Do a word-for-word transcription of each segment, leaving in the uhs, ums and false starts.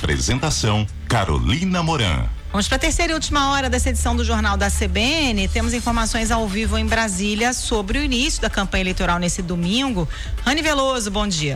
Apresentação: Carolina Moran. Vamos para a terceira e última hora dessa edição do Jornal da C B N. Temos informações ao vivo em Brasília sobre o início da campanha eleitoral nesse domingo. Rani Veloso, bom dia.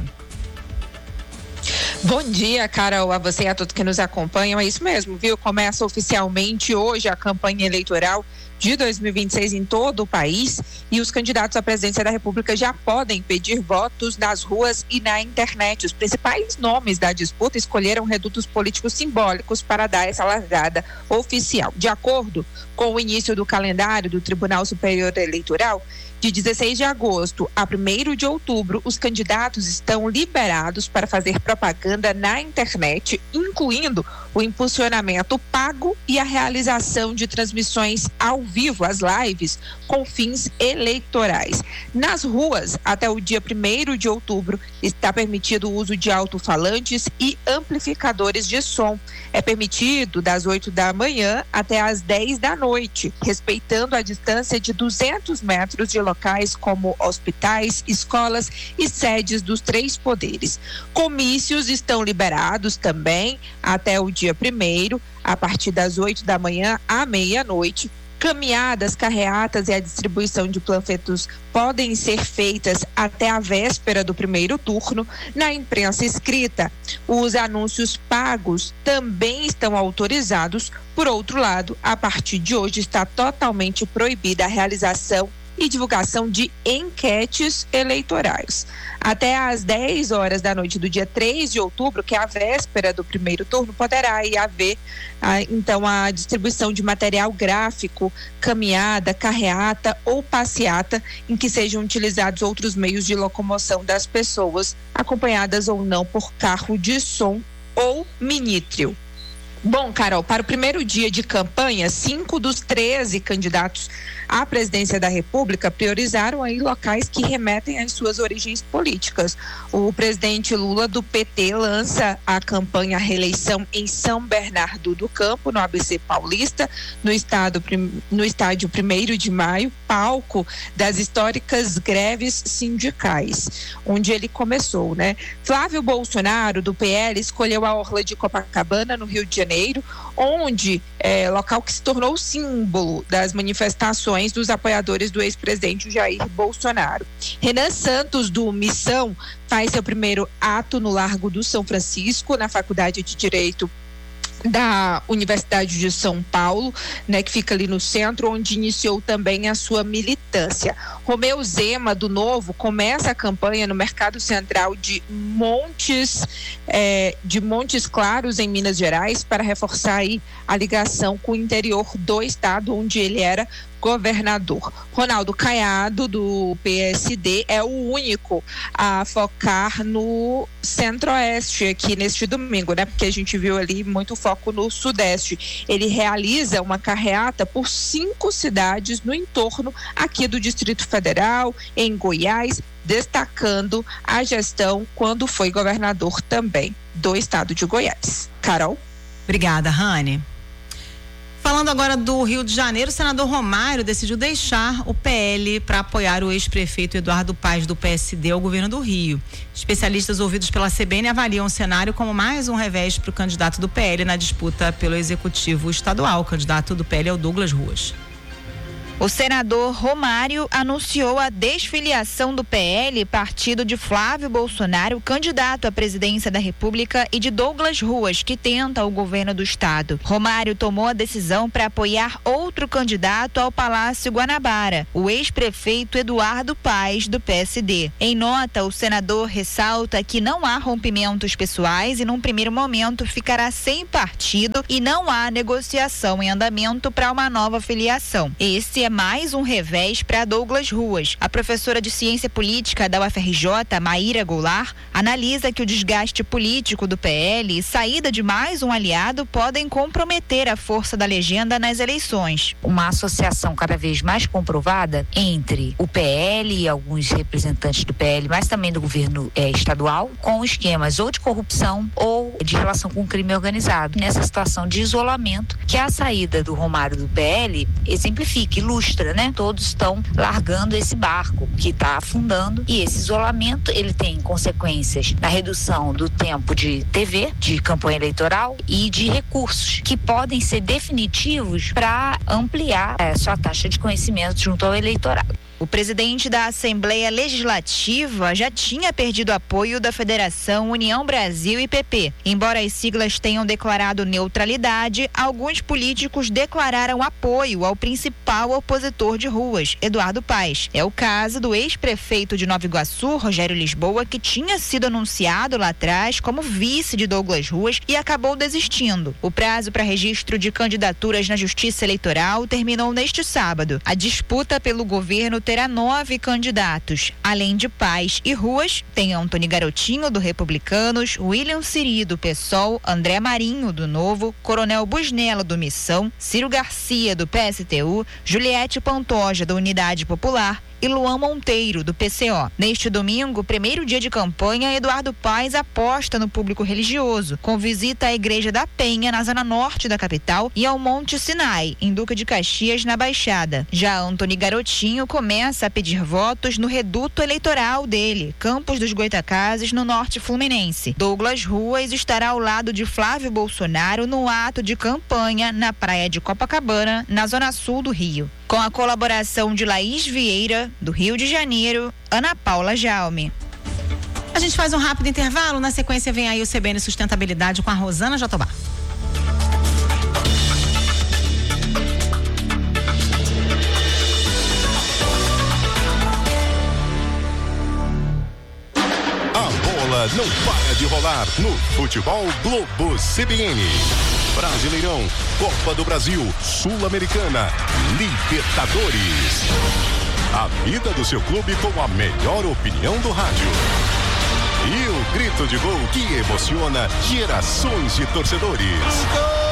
Bom dia, Carol, a você e a todos que nos acompanham. É isso mesmo, viu? Começa oficialmente hoje a campanha eleitoral de dois mil e vinte e seis em todo o país e os candidatos à presidência da República já podem pedir votos nas ruas e na internet. Os principais nomes da disputa escolheram redutos políticos simbólicos para dar essa largada oficial. De acordo com o início do calendário do Tribunal Superior Eleitoral, de dezesseis de agosto a primeiro de outubro, os candidatos estão liberados para fazer propaganda na internet, incluindo o impulsionamento pago e a realização de transmissões ao vivo, as lives, com fins eleitorais. Nas ruas, até o dia primeiro de outubro, está permitido o uso de alto-falantes e amplificadores de som. É permitido das oito da manhã até as dez da noite, respeitando a distância de duzentos metros de locais como hospitais, escolas e sedes dos três poderes. Comícios estão liberados também até o dia primeiro, a partir das oito da manhã à meia-noite. Caminhadas, carreatas e a distribuição de panfletos podem ser feitas até a véspera do primeiro turno. Na imprensa escrita, os anúncios pagos também estão autorizados. Por outro lado, a partir de hoje está totalmente proibida a realização e divulgação de enquetes eleitorais. Até às dez horas da noite do dia três de outubro, que é a véspera do primeiro turno, poderá aí haver ah, então a distribuição de material gráfico, caminhada, carreata ou passeata, em que sejam utilizados outros meios de locomoção das pessoas, acompanhadas ou não por carro de som ou minítrio. Bom, Carol, para o primeiro dia de campanha, cinco dos treze candidatos à presidência da República priorizaram aí locais que remetem às suas origens políticas. O presidente Lula, do P T, lança a campanha à reeleição em São Bernardo do Campo, no A B C Paulista, no, estado, no estádio primeiro de maio, palco das históricas greves sindicais, onde ele começou, né? Flávio Bolsonaro, do P L, escolheu a orla de Copacabana, no Rio de Janeiro, onde é local que se tornou símbolo das manifestações dos apoiadores do ex-presidente Jair Bolsonaro. Renan Santos, do Missão, faz seu primeiro ato no Largo do São Francisco, na Faculdade de Direito da Universidade de São Paulo, né, que fica ali no centro, onde iniciou também a sua militância. Romeu Zema, do Novo, começa a campanha no Mercado Central de Montes, é, de Montes Claros, em Minas Gerais, para reforçar aí a ligação com o interior do estado, onde ele era governador. Ronaldo Caiado, do P S D, é o único a focar no Centro-Oeste aqui neste domingo, né? Porque a gente viu ali muito foco no Sudeste. Ele realiza uma carreata por cinco cidades no entorno aqui do Distrito Federal, em Goiás, destacando a gestão quando foi governador também do estado de Goiás. Carol? Obrigada, Rani. Falando agora do Rio de Janeiro, o senador Romário decidiu deixar o P L para apoiar o ex-prefeito Eduardo Paes, do P S D, ao governo do Rio. Especialistas ouvidos pela C B N avaliam o cenário como mais um revés para o candidato do P L na disputa pelo executivo estadual. O candidato do P L é o Douglas Ruas. O senador Romário anunciou a desfiliação do P L, partido de Flávio Bolsonaro, candidato à presidência da República, e de Douglas Ruas, que tenta o governo do estado. Romário tomou a decisão para apoiar outro candidato ao Palácio Guanabara, o ex-prefeito Eduardo Paes, do P S D. Em nota, o senador ressalta que não há rompimentos pessoais e, num primeiro momento, ficará sem partido e não há negociação em andamento para uma nova filiação. Esse é mais um revés para Douglas Ruas. A professora de Ciência Política da U F R J, Maíra Goulart, analisa que o desgaste político do P L e saída de mais um aliado podem comprometer a força da legenda nas eleições. Uma associação cada vez mais comprovada entre o P L e alguns representantes do P L, mas também do governo eh, estadual, com esquemas ou de corrupção ou de relação com o crime organizado. Nessa situação de isolamento que a saída do Romário do P L exemplifica, ilustra frustra, né? Todos estão largando esse barco que está afundando, e esse isolamento ele tem consequências na redução do tempo de T V, de campanha eleitoral e de recursos que podem ser definitivos para ampliar a sua taxa de conhecimento junto ao eleitorado. O presidente da Assembleia Legislativa já tinha perdido apoio da Federação União Brasil e P P. Embora as siglas tenham declarado neutralidade, alguns políticos declararam apoio ao principal opositor de Ruas, Eduardo Paes. É o caso do ex-prefeito de Nova Iguaçu, Rogério Lisboa, que tinha sido anunciado lá atrás como vice de Douglas Ruas e acabou desistindo. O prazo para registro de candidaturas na Justiça Eleitoral terminou neste sábado. A disputa pelo governo terá nove candidatos. Além de Paes e Ruas, tem Antônio Garotinho, do Republicanos, William Siri, do PSOL, André Marinho, do Novo, Coronel Busnello, do Missão, Ciro Garcia, do P S T U, Juliette Pantoja, da Unidade Popular, e Luan Monteiro, do P C O. Neste domingo, primeiro dia de campanha, Eduardo Paes aposta no público religioso, com visita à Igreja da Penha, na zona norte da capital, e ao Monte Sinai, em Duque de Caxias, na Baixada. Já Antônio Garotinho começa a pedir votos no reduto eleitoral dele, Campos dos Goitacazes, no norte fluminense. Douglas Ruas estará ao lado de Flávio Bolsonaro no ato de campanha na praia de Copacabana, na zona sul do Rio. Com a colaboração de Laís Vieira, do Rio de Janeiro, Ana Paula Jaume. A gente faz um rápido intervalo, na sequência vem aí o C B N Sustentabilidade com a Rosana Jatobá. Não para de rolar no Futebol Globo C B N. Brasileirão, Copa do Brasil, Sul-Americana, Libertadores. A vida do seu clube com a melhor opinião do rádio. E o grito de gol que emociona gerações de torcedores.